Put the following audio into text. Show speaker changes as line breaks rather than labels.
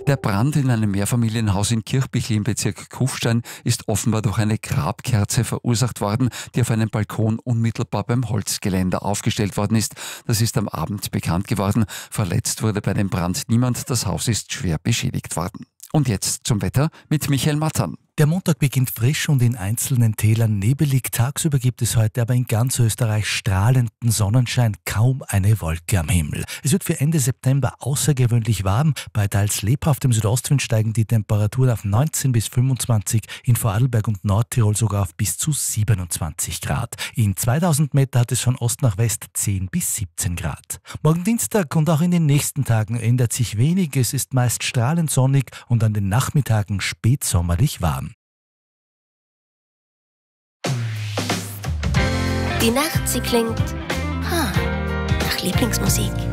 Der Brand in einem Mehrfamilienhaus in Kirchbichl im Bezirk Kufstein ist offenbar durch eine Grabkerze verursacht worden, die auf einem Balkon unmittelbar beim Holzgeländer aufgestellt worden ist. Das ist am Abend bekannt geworden. Verletzt wurde bei dem Brand niemand. Das Haus ist schwer beschädigt worden. Und jetzt zum Wetter mit Michael Mattern.
Der Montag beginnt frisch und in einzelnen Tälern nebelig. Tagsüber gibt es heute aber in ganz Österreich strahlenden Sonnenschein, kaum eine Wolke am Himmel. Es wird für Ende September außergewöhnlich warm. Bei teils lebhaftem Südostwind steigen die Temperaturen auf 19 bis 25, in Vorarlberg und Nordtirol sogar auf bis zu 27 Grad. In 2000 Meter hat es von Ost nach West 10 bis 17 Grad. Morgen Dienstag und auch in den nächsten Tagen ändert sich wenig. Es ist meist strahlend sonnig und an den Nachmittagen spätsommerlich warm.
Die Nacht, sie klingt nach Lieblingsmusik.